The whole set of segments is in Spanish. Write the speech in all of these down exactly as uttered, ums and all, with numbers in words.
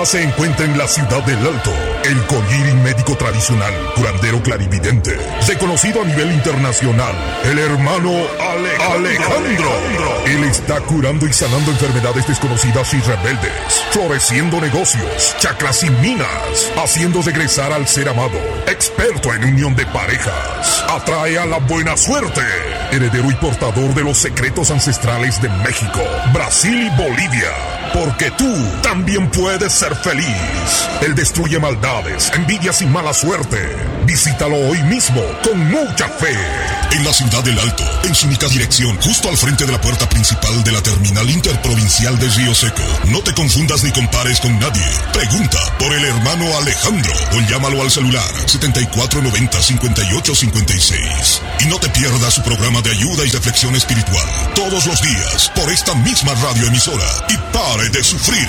ahora se encuentra en la ciudad del Alto, el collier médico tradicional, curandero clarividente, reconocido a nivel internacional, el hermano Ale- Alejandro. Él está curando y sanando enfermedades desconocidas y rebeldes, floreciendo negocios, chakras y minas, haciendo regresar al ser amado, experto en unión de parejas, atrae a la buena suerte, heredero y portador de los secretos ancestrales de México, Brasil y Bolivia, porque tú también puedes ser feliz. Él destruye maldades, envidias y mala suerte. Visítalo hoy mismo con mucha fe. En la ciudad del Alto, en su única dirección, justo al frente de la puerta principal de la terminal interprovincial de Río Seco. No te confundas ni compares con nadie. Pregunta por el hermano Alejandro o llámalo al celular setenta y cuatro noventa, cincuenta y ocho cincuenta y seis. Y no te pierdas su programa de ayuda y reflexión espiritual todos los días por esta misma radioemisora. Y pare de sufrir.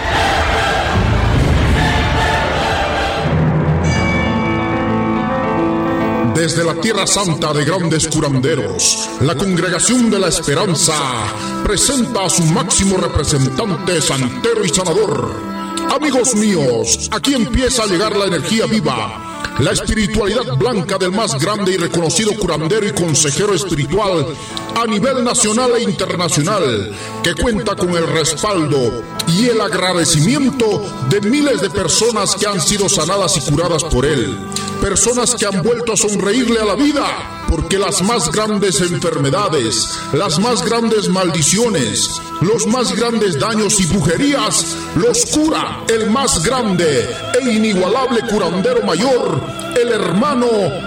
Desde la Tierra Santa de grandes curanderos, la Congregación de la Esperanza presenta a su máximo representante santero y sanador. Amigos míos, aquí empieza a llegar la energía viva, la espiritualidad blanca del más grande y reconocido curandero y consejero espiritual a nivel nacional e internacional, que cuenta con el respaldo y el agradecimiento de miles de personas que han sido sanadas y curadas por él. Personas que han vuelto a sonreírle a la vida, porque las más grandes enfermedades, las más grandes maldiciones, los más grandes daños y brujerías, los cura el más grande e inigualable curandero mayor, el hermano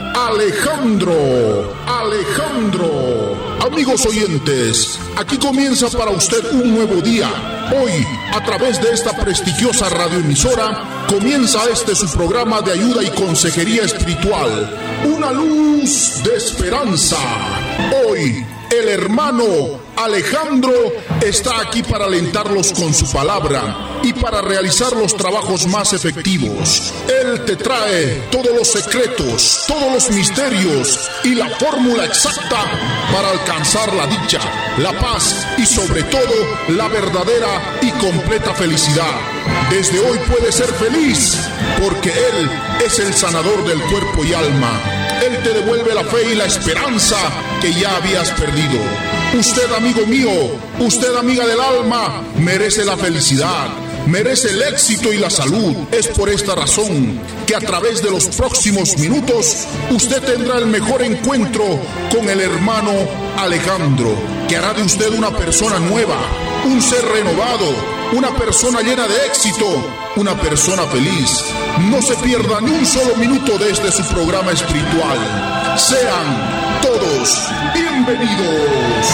Alejandro. Alejandro. Amigos oyentes, aquí comienza para usted un nuevo día. Hoy, a través de esta prestigiosa radioemisora, comienza este su programa de ayuda y consejería espiritual, Una Luz de Esperanza. Hoy, el hermano Alejandro está aquí para alentarlos con su palabra y para realizar los trabajos más efectivos. Él te trae todos los secretos, todos los misterios y la fórmula exacta para alcanzar la dicha, la paz y sobre todo la verdadera y completa felicidad. Desde hoy puedes ser feliz porque Él es el sanador del cuerpo y alma. Él te devuelve la fe y la esperanza que ya habías perdido. Usted, amigo mío, usted, amiga del alma, merece la felicidad, merece el éxito y la salud. Es por esta razón que a través de los próximos minutos usted tendrá el mejor encuentro con el hermano Alejandro, que hará de usted una persona nueva, un ser renovado, una persona llena de éxito, una persona feliz. No se pierda ni un solo minuto de este su programa espiritual. Sean todos bienvenidos.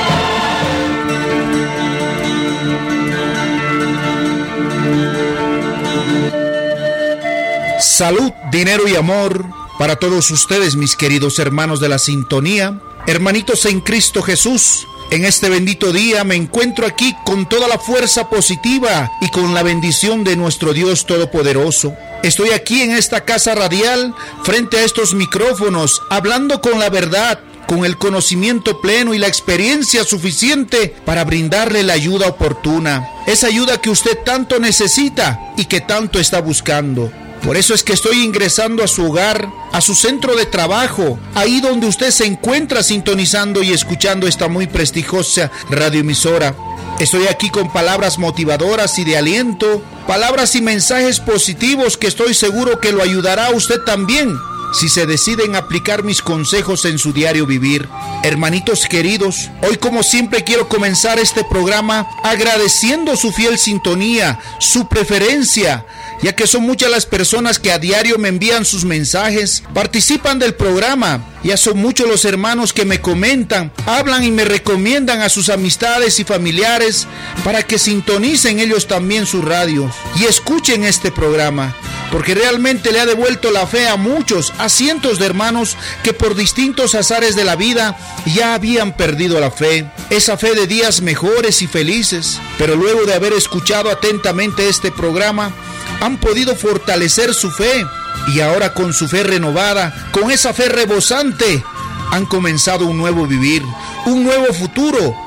Salud, dinero y amor para todos ustedes, mis queridos hermanos de la sintonía, hermanitos en Cristo Jesús. En este bendito día me encuentro aquí con toda la fuerza positiva y con la bendición de nuestro Dios Todopoderoso. Estoy aquí en esta casa radial, frente a estos micrófonos, hablando con la verdad, con el conocimiento pleno y la experiencia suficiente para brindarle la ayuda oportuna. Esa ayuda que usted tanto necesita y que tanto está buscando. Por eso es que estoy ingresando a su hogar, a su centro de trabajo, ahí donde usted se encuentra sintonizando y escuchando esta muy prestigiosa radioemisora. Estoy aquí con palabras motivadoras y de aliento, palabras y mensajes positivos que estoy seguro que lo ayudará a usted también, si se deciden aplicar mis consejos en su diario vivir. Hermanitos queridos, hoy como siempre quiero comenzar este programa agradeciendo su fiel sintonía, su preferencia, ya que son muchas las personas que a diario me envían sus mensajes, participan del programa. Ya son muchos los hermanos que me comentan, hablan y me recomiendan a sus amistades y familiares para que sintonicen ellos también sus radios y escuchen este programa, porque realmente le ha devuelto la fe a muchos, a cientos de hermanos que por distintos azares de la vida ya habían perdido la fe, esa fe de días mejores y felices, pero luego de haber escuchado atentamente este programa, han podido fortalecer su fe y ahora con su fe renovada, con esa fe rebosante, han comenzado un nuevo vivir, un nuevo futuro,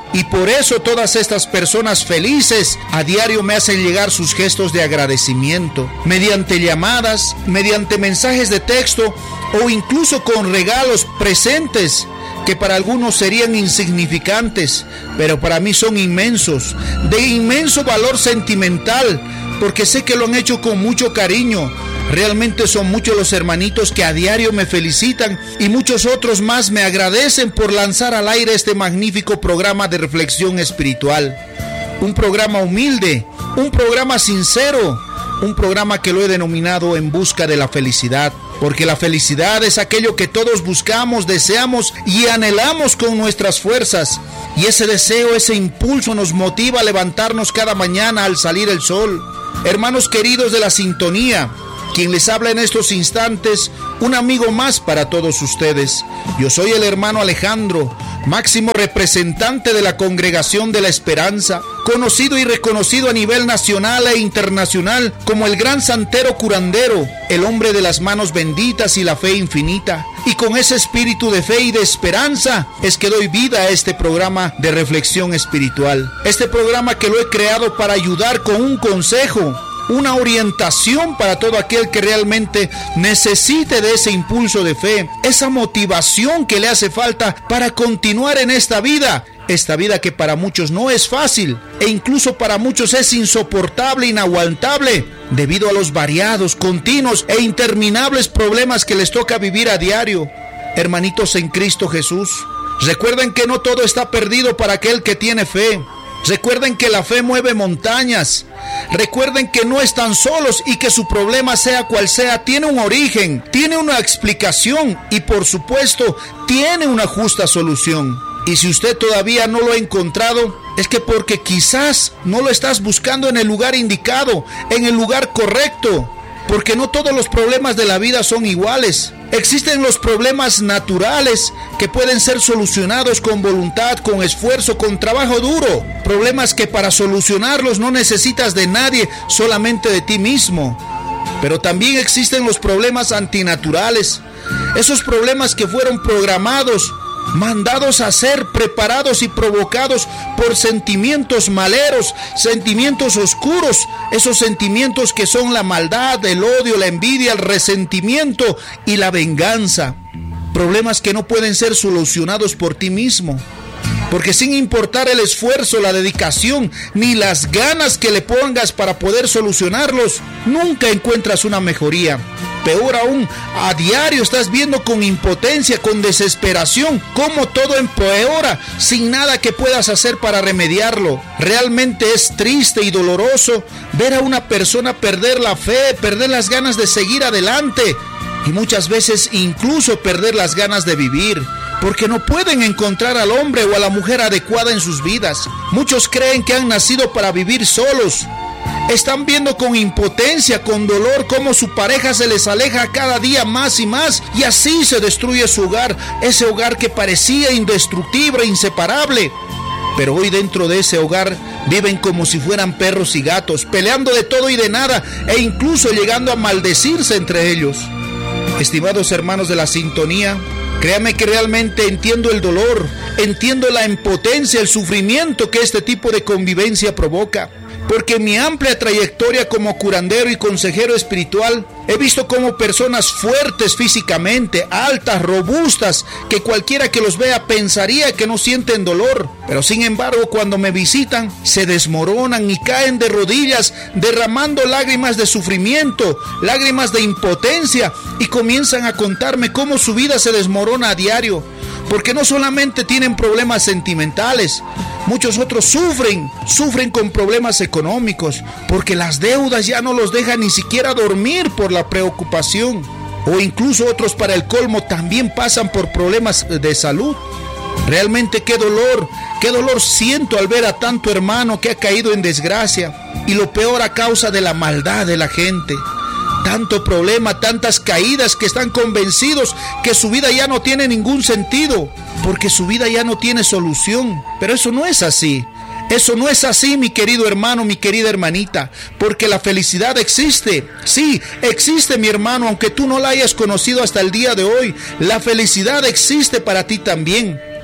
Y por eso todas estas personas felices a diario me hacen llegar sus gestos de agradecimiento, mediante llamadas, mediante mensajes de texto o incluso con regalos, presentes que para algunos serían insignificantes, pero para mí son inmensos, de inmenso valor sentimental, porque sé que lo han hecho con mucho cariño. Realmente son muchos los hermanitos que a diario me felicitan y muchos otros más me agradecen por lanzar al aire este magnífico programa de reflexión espiritual. Un programa humilde, un programa sincero, un programa que lo he denominado En Busca de la Felicidad, porque la felicidad es aquello que todos buscamos, deseamos y anhelamos con nuestras fuerzas. Y ese deseo, ese impulso nos motiva a levantarnos cada mañana al salir el sol. Hermanos queridos de la sintonía, quien les habla en estos instantes, un amigo más para todos ustedes. Yo soy el hermano Alejandro, máximo representante de la Congregación de la Esperanza, conocido y reconocido a nivel nacional e internacional como el gran santero curandero, el hombre de las manos benditas y la fe infinita. Y con ese espíritu de fe y de esperanza es que doy vida a este programa de reflexión espiritual. Este programa que lo he creado para ayudar con un consejo, una orientación para todo aquel que realmente necesite de ese impulso de fe, esa motivación que le hace falta para continuar en esta vida, esta vida que para muchos no es fácil e incluso para muchos es insoportable, inaguantable, debido a los variados, continuos e interminables problemas que les toca vivir a diario. Hermanitos en Cristo Jesús, recuerden que no todo está perdido para aquel que tiene fe. Recuerden que la fe mueve montañas. Recuerden que no están solos y que su problema, sea cual sea, tiene un origen, tiene una explicación y por supuesto tiene una justa solución. Y si usted todavía no lo ha encontrado, es que porque quizás no lo estás buscando en el lugar indicado, en el lugar correcto. Porque no todos los problemas de la vida son iguales. Existen los problemas naturales que pueden ser solucionados con voluntad, con esfuerzo, con trabajo duro. Problemas que para solucionarlos no necesitas de nadie, solamente de ti mismo. Pero también existen los problemas antinaturales. Esos problemas que fueron programados, mandados a ser, preparados y provocados por sentimientos maleros, sentimientos oscuros, esos sentimientos que son la maldad, el odio, la envidia, el resentimiento y la venganza. Problemas que no pueden ser solucionados por ti mismo, porque sin importar el esfuerzo, la dedicación, ni las ganas que le pongas para poder solucionarlos, nunca encuentras una mejoría. Peor aún, a diario estás viendo con impotencia, con desesperación, cómo todo empeora sin nada que puedas hacer para remediarlo. Realmente es triste y doloroso ver a una persona perder la fe, perder las ganas de seguir adelante y muchas veces incluso perder las ganas de vivir, porque no pueden encontrar al hombre o a la mujer adecuada en sus vidas. Muchos creen que han nacido para vivir solos. Están viendo con impotencia, con dolor, cómo su pareja se les aleja cada día más y más, y así se destruye su hogar, ese hogar que parecía indestructible, inseparable. Pero hoy dentro de ese hogar viven como si fueran perros y gatos, peleando de todo y de nada, e incluso llegando a maldecirse entre ellos. Estimados hermanos de la sintonía, créame que realmente entiendo el dolor, entiendo la impotencia, el sufrimiento que este tipo de convivencia provoca. Porque en mi amplia trayectoria como curandero y consejero espiritual, he visto como personas fuertes físicamente, altas, robustas, que cualquiera que los vea pensaría que no sienten dolor. Pero sin embargo, cuando me visitan, se desmoronan y caen de rodillas, derramando lágrimas de sufrimiento, lágrimas de impotencia, y comienzan a contarme cómo su vida se desmorona a diario. Porque no solamente tienen problemas sentimentales, muchos otros sufren, sufren con problemas económicos, porque las deudas ya no los dejan ni siquiera dormir por la preocupación. O incluso otros, para el colmo, también pasan por problemas de salud. Realmente qué dolor, qué dolor siento al ver a tanto hermano que ha caído en desgracia, y lo peor a causa de la maldad de la gente. Tanto problema, tantas caídas que están convencidos que su vida ya no tiene ningún sentido, porque su vida ya no tiene solución. Pero eso no es así. Eso no es así, mi querido hermano, mi querida hermanita, porque la felicidad existe. Sí, existe, mi hermano, aunque tú no la hayas conocido hasta el día de hoy. La felicidad existe para ti también.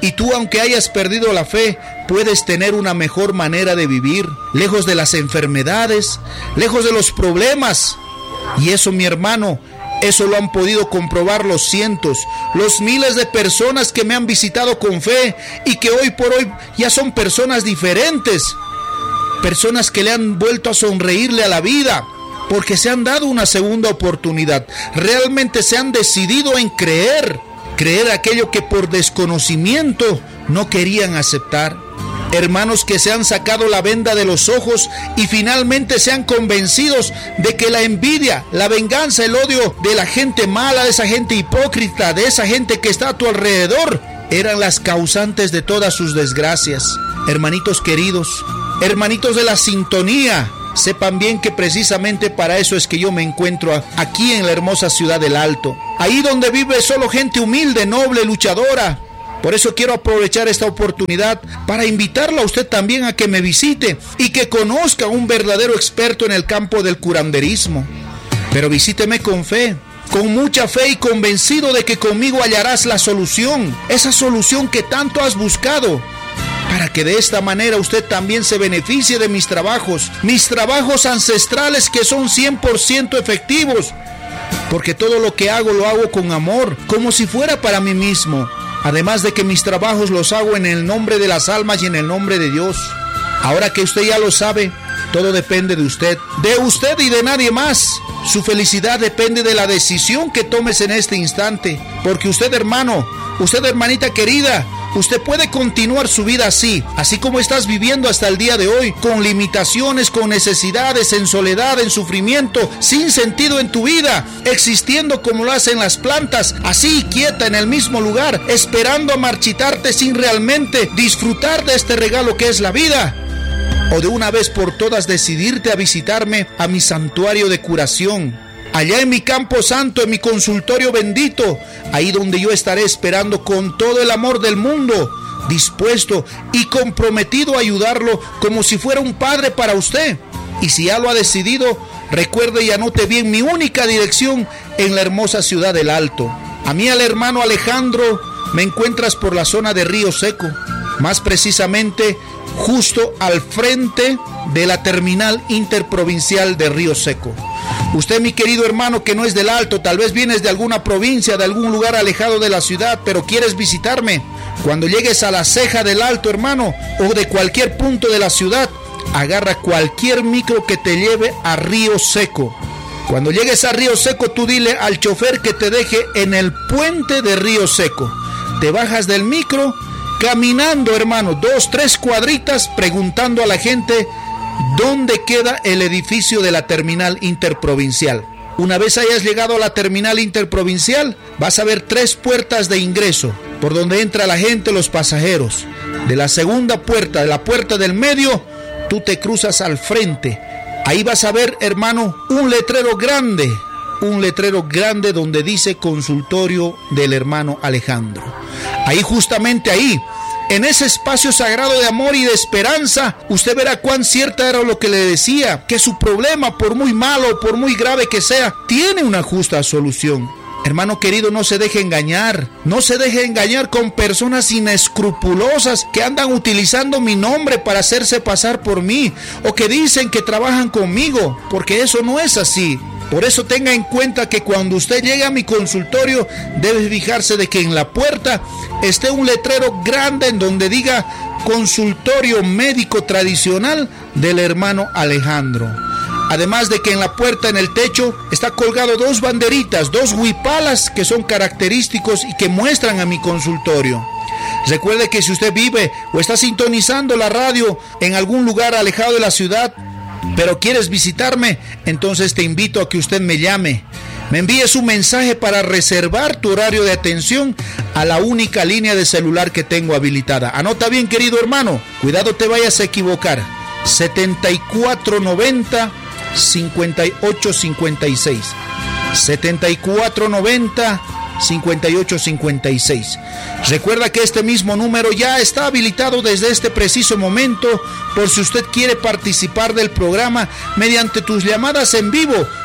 Y tú, aunque hayas perdido la fe, puedes tener una mejor manera de vivir, lejos de las enfermedades, lejos de los problemas. Y eso, mi hermano, eso lo han podido comprobar los cientos, los miles de personas que me han visitado con fe y que hoy por hoy ya son personas diferentes. Personas que le han vuelto a sonreírle a la vida porque se han dado una segunda oportunidad. Realmente se han decidido en creer. Creer aquello que por desconocimiento no querían aceptar. Hermanos que se han sacado la venda de los ojos y finalmente se han convencidos de que la envidia, la venganza, el odio de la gente mala, de esa gente hipócrita, de esa gente que está a tu alrededor, eran las causantes de todas sus desgracias. Hermanitos queridos, hermanitos de la sintonía, sepan bien que precisamente para eso es que yo me encuentro aquí en la hermosa ciudad del Alto. Ahí donde vive solo gente humilde, noble, luchadora. Por eso quiero aprovechar esta oportunidad para invitarla a usted también a que me visite y que conozca a un verdadero experto en el campo del curanderismo. Pero visíteme con fe, con mucha fe y convencido de que conmigo hallarás la solución, esa solución que tanto has buscado, para que de esta manera usted también se beneficie de mis trabajos, mis trabajos ancestrales que son cien por ciento efectivos, porque todo lo que hago lo hago con amor, como si fuera para mí mismo. Además de que mis trabajos los hago en el nombre de las almas y en el nombre de Dios. Ahora que usted ya lo sabe, todo depende de usted, de usted y de nadie más. Su felicidad depende de la decisión que tomes en este instante, porque usted, hermano, usted, hermanita querida, usted puede continuar su vida así, así como estás viviendo hasta el día de hoy, con limitaciones, con necesidades, en soledad, en sufrimiento, sin sentido en tu vida, existiendo como lo hacen las plantas, así quieta en el mismo lugar, esperando a marchitarte sin realmente disfrutar de este regalo que es la vida. O de una vez por todas decidirte a visitarme a mi santuario de curación, allá en mi campo santo, en mi consultorio bendito, ahí donde yo estaré esperando con todo el amor del mundo, dispuesto y comprometido a ayudarlo como si fuera un padre para usted. Y si ya lo ha decidido, recuerde y anote bien mi única dirección en la hermosa ciudad del Alto. A mí, al hermano Alejandro, me encuentras por la zona de Río Seco, más precisamente justo al frente de la terminal interprovincial de Río Seco. Usted, mi querido hermano, que no es del Alto, tal vez vienes de alguna provincia, de algún lugar alejado de la ciudad, pero quieres visitarme. Cuando llegues a la ceja del Alto, hermano, o de cualquier punto de la ciudad, agarra cualquier micro que te lleve a Río Seco. Cuando llegues a Río Seco, tú dile al chofer que te deje en el puente de Río Seco. Te bajas del micro, caminando, hermano, dos, tres cuadritas, preguntando a la gente dónde queda el edificio de la terminal interprovincial. Una vez hayas llegado a la terminal interprovincial, vas a ver tres puertas de ingreso, por donde entra la gente, los pasajeros. De la segunda puerta, de la puerta del medio, tú te cruzas al frente. Ahí vas a ver, hermano, un letrero grande, un letrero grande donde dice consultorio del hermano Alejandro. Ahí, justamente ahí, en ese espacio sagrado de amor y de esperanza, usted verá cuán cierta era lo que le decía, que su problema, por muy malo, por muy grave que sea, tiene una justa solución. Hermano querido, no se deje engañar, no se deje engañar con personas inescrupulosas que andan utilizando mi nombre para hacerse pasar por mí, o que dicen que trabajan conmigo, porque eso no es así. Por eso tenga en cuenta que cuando usted llegue a mi consultorio, debe fijarse de que en la puerta esté un letrero grande en donde diga consultorio médico tradicional del hermano Alejandro. Además de que en la puerta, en el techo, está colgado dos banderitas, dos huipalas que son característicos y que muestran a mi consultorio. Recuerde que si usted vive o está sintonizando la radio en algún lugar alejado de la ciudad, pero quieres visitarme, entonces te invito a que usted me llame. Me envíes un mensaje para reservar tu horario de atención a la única línea de celular que tengo habilitada. Anota bien, querido hermano, cuidado te vayas a equivocar. setenta y cuatro noventa, cincuenta y ocho cincuenta y seis. setenta y cuatro noventa, cincuenta y ocho cincuenta y seis. Recuerda que este mismo número ya está habilitado desde este preciso momento por si usted quiere participar del programa mediante tus llamadas en vivo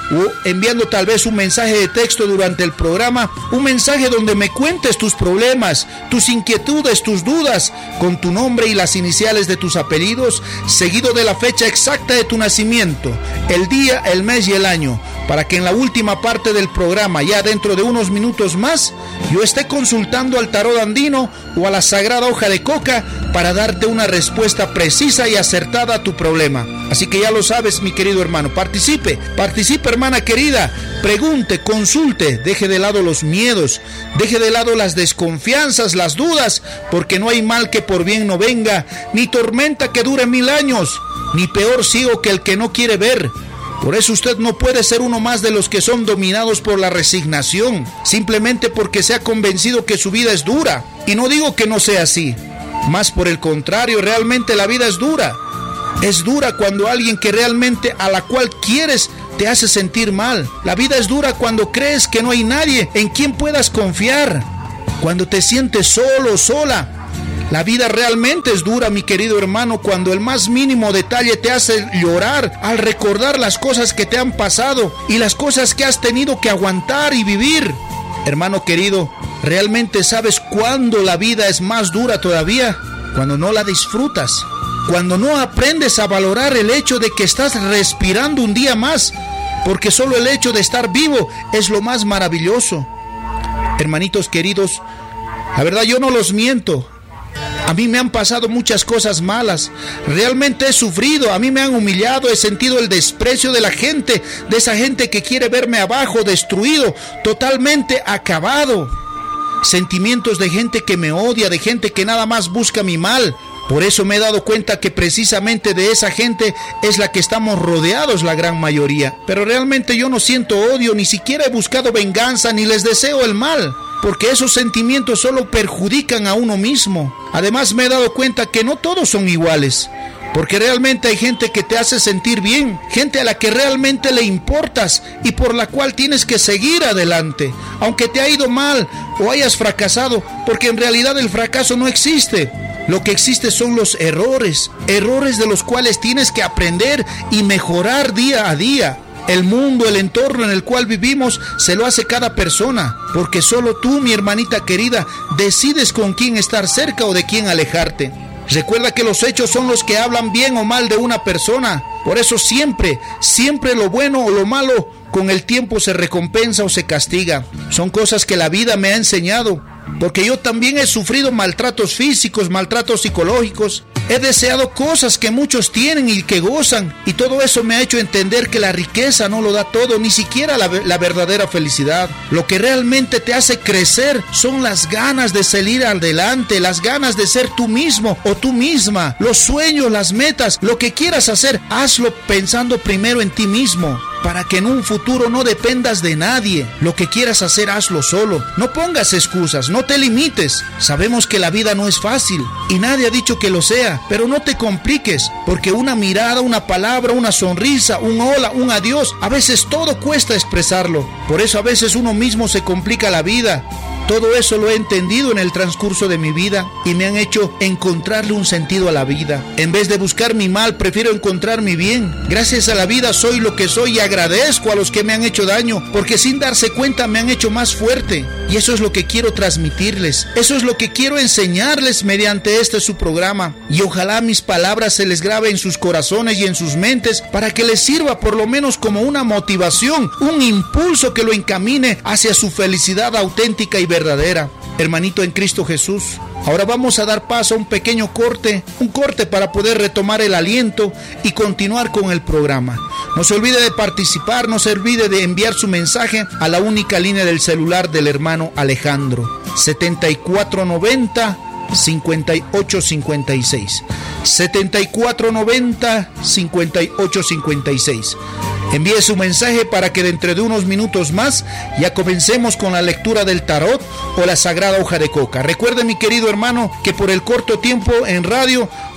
o enviando tal vez un mensaje de texto durante el programa, un mensaje donde me cuentes tus problemas, tus inquietudes, tus dudas, con tu nombre y las iniciales de tus apellidos, seguido de la fecha exacta de tu nacimiento, el día, el mes y el año, para que en la última parte del programa, ya dentro de unos minutos más, yo esté consultando al tarot andino o a la sagrada hoja de coca para darte una respuesta precisa y acertada a tu problema. Así que ya lo sabes, mi querido hermano, participe, participe, hermana querida, pregunte, consulte, deje de lado los miedos, deje de lado las desconfianzas, las dudas, porque no hay mal que por bien no venga, ni tormenta que dure mil años, ni peor ciego que el que no quiere ver. Por eso usted no puede ser uno más de los que son dominados por la resignación, simplemente porque se ha convencido que su vida es dura. Y no digo que no sea así, más por el contrario, realmente la vida es dura. Es dura cuando alguien que realmente a la cual quieres te hace sentir mal. La vida es dura cuando crees que no hay nadie en quien puedas confiar. Cuando te sientes solo, sola. La vida realmente es dura, mi querido hermano, cuando el más mínimo detalle te hace llorar al recordar las cosas que te han pasado y las cosas que has tenido que aguantar y vivir. Hermano querido, ¿realmente sabes cuándo la vida es más dura todavía? Cuando no la disfrutas. Cuando no aprendes a valorar el hecho de que estás respirando un día más, porque solo el hecho de estar vivo es lo más maravilloso. Hermanitos queridos, la verdad yo no los miento. A mí me han pasado muchas cosas malas. Realmente he sufrido, a mí me han humillado, he sentido el desprecio de la gente, de esa gente que quiere verme abajo, destruido, totalmente acabado. Sentimientos de gente que me odia, de gente que nada más busca mi mal. Por eso me he dado cuenta que precisamente de esa gente es la que estamos rodeados la gran mayoría. Pero realmente yo no siento odio, ni siquiera he buscado venganza, ni les deseo el mal, porque esos sentimientos solo perjudican a uno mismo. Además me he dado cuenta que no todos son iguales, porque realmente hay gente que te hace sentir bien, gente a la que realmente le importas y por la cual tienes que seguir adelante, aunque te ha ido mal o hayas fracasado, porque en realidad el fracaso no existe. Lo que existe son los errores, errores de los cuales tienes que aprender y mejorar día a día. El mundo, el entorno en el cual vivimos, se lo hace cada persona, porque solo tú, mi hermanita querida, decides con quién estar cerca o de quién alejarte. Recuerda que los hechos son los que hablan bien o mal de una persona. Por eso siempre, siempre lo bueno o lo malo, con el tiempo se recompensa o se castiga. Son cosas que la vida me ha enseñado, porque yo también he sufrido maltratos físicos, maltratos psicológicos. He deseado cosas que muchos tienen y que gozan, y todo eso me ha hecho entender que la riqueza no lo da todo, ni siquiera la, la verdadera felicidad. Lo que realmente te hace crecer son las ganas de salir adelante, las ganas de ser tú mismo o tú misma, los sueños, las metas, lo que quieras hacer, hazlo pensando primero en ti mismo, para que en un futuro no dependas de nadie. Lo que quieras hacer, hazlo solo. No pongas excusas, no te limites. Sabemos que la vida no es fácil y nadie ha dicho que lo sea, pero no te compliques, porque una mirada, una palabra, una sonrisa, un hola, un adiós, a veces todo cuesta expresarlo. Por eso a veces uno mismo se complica la vida. Todo eso lo he entendido en el transcurso de mi vida y me han hecho encontrarle un sentido a la vida. En vez de buscar mi mal, prefiero encontrar mi bien. Gracias a la vida soy lo que soy y agradezco a los que me han hecho daño, porque sin darse cuenta me han hecho más fuerte. Y eso es lo que quiero transmitirles. Eso es lo que quiero enseñarles mediante este su programa. Y ojalá mis palabras se les grabe en sus corazones y en sus mentes para que les sirva por lo menos como una motivación, un impulso que lo encamine hacia su felicidad auténtica y verdadera. verdadera. Hermanito en Cristo Jesús, ahora vamos a dar paso a un pequeño corte, un corte para poder retomar el aliento y continuar con el programa. No se olvide de participar, no se olvide de enviar su mensaje a la única línea del celular del hermano Alejandro, setenta y cuatro noventa, cincuenta y ocho cincuenta y seis. setenta y cuatro noventa, cincuenta y ocho cincuenta y seis. Envíe su mensaje para que dentro de unos minutos más ya comencemos con la lectura del tarot o la sagrada hoja de coca. Recuerde, mi querido hermano, que por el corto tiempo en radio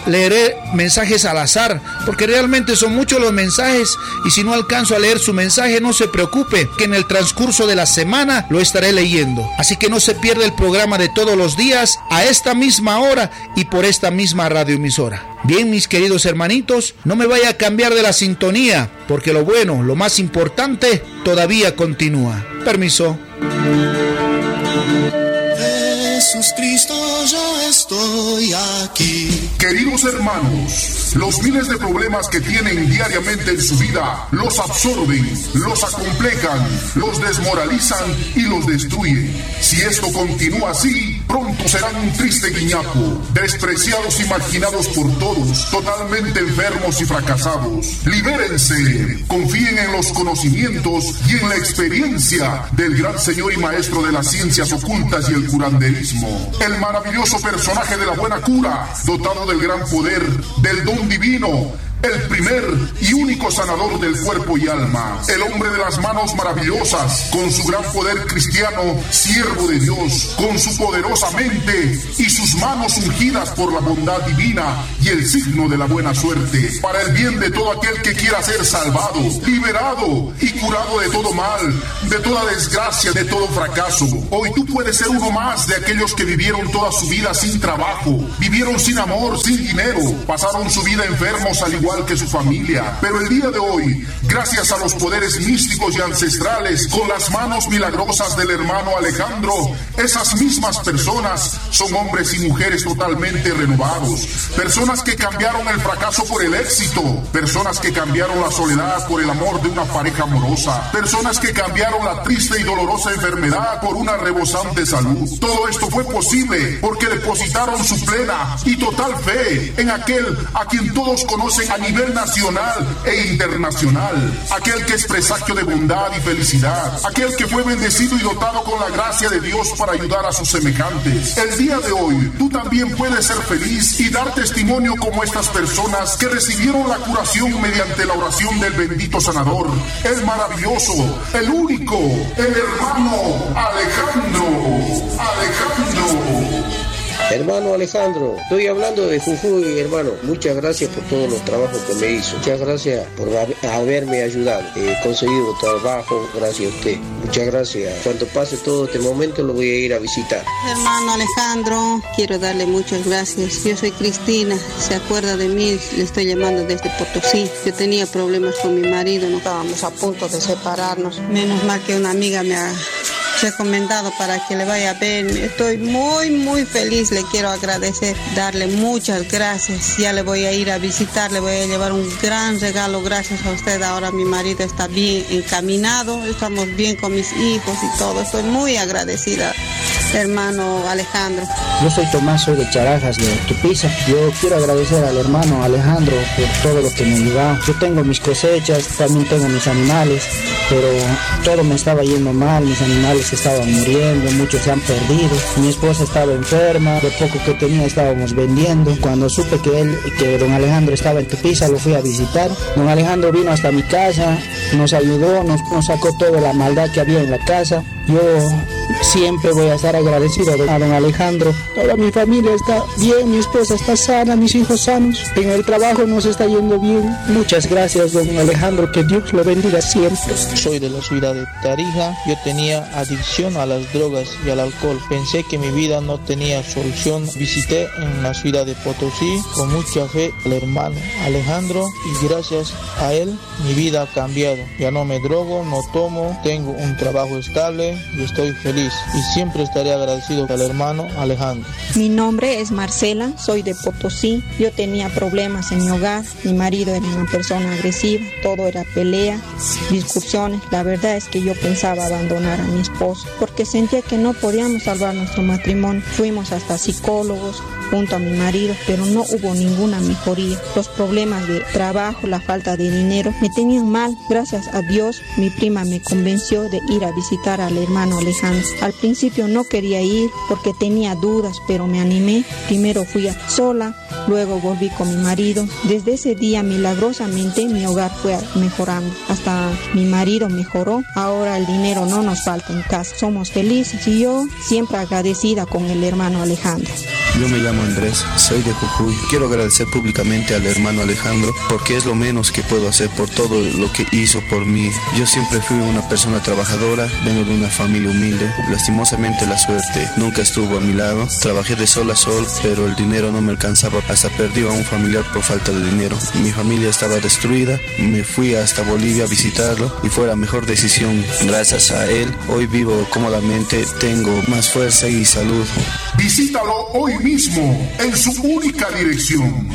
leeré mensajes al azar, porque realmente son muchos los mensajes y si no alcanzo a leer su mensaje, no se preocupe, que en el transcurso de la semana lo estaré leyendo. Así que no se pierda el programa de todos los días a esta misma hora y por esta misma radioemisora. Bien, mis queridos hermanitos, no me vaya a cambiar de la sintonía, porque lo bueno, lo más importante, todavía continúa. Permiso. Jesús Cristo, yo estoy aquí. Queridos hermanos, los miles de problemas que tienen diariamente en su vida los absorben, los acomplejan, los desmoralizan y los destruyen. Si esto continúa así, pronto serán un triste guiñapo, despreciados y marginados por todos, totalmente enfermos y fracasados. Libérense, confíen en los conocimientos y en la experiencia del gran Señor y Maestro de las ciencias ocultas y el curanderismo. El maravilloso personaje de la buena cura, dotado del gran poder, del don divino, el primer y único sanador del cuerpo y alma, el hombre de las manos maravillosas, con su gran poder cristiano, siervo de Dios, con su poderosa mente y sus manos ungidas por la bondad divina y el signo de la buena suerte, para el bien de todo aquel que quiera ser salvado, liberado y curado de todo mal, de toda desgracia, de todo fracaso. Hoy tú puedes ser uno más de aquellos que vivieron toda su vida sin trabajo, vivieron sin amor, sin dinero, pasaron su vida enfermos al igual que su familia, pero el día de hoy, gracias a los poderes místicos y ancestrales, con las manos milagrosas del hermano Alejandro, esas mismas personas son hombres y mujeres totalmente renovados, personas que cambiaron el fracaso por el éxito, personas que cambiaron la soledad por el amor de una pareja amorosa, personas que cambiaron la triste y dolorosa enfermedad por una rebosante salud. Todo esto fue posible porque depositaron su plena y total fe en aquel a quien todos conocen a nivel nacional e internacional, aquel que es presagio de bondad y felicidad, aquel que fue bendecido y dotado con la gracia de Dios para ayudar a sus semejantes. El día de hoy, tú también puedes ser feliz y dar testimonio como estas personas que recibieron la curación mediante la oración del bendito sanador, el maravilloso, el único, el hermano Alejandro. Alejandro. Hermano Alejandro, estoy hablando de Jujuy, hermano. Muchas gracias por todos los trabajos que me hizo. Muchas gracias por haberme ayudado. He conseguido trabajo gracias a usted. Muchas gracias. Cuando pase todo este momento lo voy a ir a visitar. Hermano Alejandro, quiero darle muchas gracias. Yo soy Cristina. ¿Se acuerda de mí? Le estoy llamando desde Potosí. Yo tenía problemas con mi marido. No estábamos a punto de separarnos. Menos mal que una amiga me ha recomendado para que le vaya a ver. Estoy muy muy feliz, le quiero agradecer, darle muchas gracias. Ya le voy a ir a visitar, le voy a llevar un gran regalo gracias a usted. Ahora mi marido está bien encaminado, estamos bien con mis hijos y todo. Estoy muy agradecida, hermano Alejandro. Yo soy Tomás, soy de Charajas, de Tupiza. Yo quiero agradecer al hermano Alejandro por todo lo que me ayudó. Yo tengo mis cosechas, también tengo mis animales, pero todo me estaba yendo mal, mis animales estaban muriendo, muchos se han perdido. Mi esposa estaba enferma, lo poco que tenía estábamos vendiendo. Cuando supe que él, que don Alejandro estaba en Tupiza, lo fui a visitar. Don Alejandro vino hasta mi casa, nos ayudó, nos, nos sacó toda la maldad que había en la casa. Yo siempre voy a estar agradecido a don Alejandro. Toda mi familia está bien, mi esposa está sana, mis hijos sanos. En el trabajo nos está yendo bien. Muchas gracias, don Alejandro, que Dios lo bendiga siempre. Soy de la ciudad de Tarija. Yo tenía adicción a las drogas y al alcohol. Pensé que mi vida no tenía solución. Visité en la ciudad de Potosí con mucha fe al hermano Alejandro y gracias a él mi vida ha cambiado. Ya no me drogo, no tomo, tengo un trabajo estable y estoy feliz y siempre estaré agradecido al hermano Alejandro. Mi nombre es Marcela, soy de Potosí. Yo tenía problemas en mi hogar, mi marido era una persona agresiva, todo era pelea, discusiones. La verdad es que yo pensaba abandonar a mi esposo porque sentía que no podíamos salvar nuestro matrimonio. Fuimos hasta psicólogos junto a mi marido, pero no hubo ninguna mejoría. Los problemas de trabajo, la falta de dinero me tenían mal. Gracias a Dios, mi prima me convenció de ir a visitar al hermano Alejandro. Al principio no quería ir porque tenía dudas, pero me animé. Primero fui sola, luego volví con mi marido. Desde ese día milagrosamente mi hogar fue mejorando. Hasta mi marido mejoró. Ahora el dinero no nos falta en casa. Somos felices y yo siempre agradecida con el hermano Alejandro. Yo me llamo Andrés, soy de Jujuy. Quiero agradecer públicamente al hermano Alejandro porque es lo menos que puedo hacer por todo lo que hizo por mí. Yo siempre fui una persona trabajadora, vengo de una familia humilde. Lastimosamente la suerte nunca estuvo a mi lado. Trabajé de sol a sol, pero el dinero no me alcanzaba. Hasta perdí a un familiar por falta de dinero. Mi familia estaba destruida. Me fui hasta Bolivia a visitarlo y fue la mejor decisión. Gracias a él, hoy vivo cómodamente, tengo más fuerza y salud. Visítalo hoy mismo en su única dirección.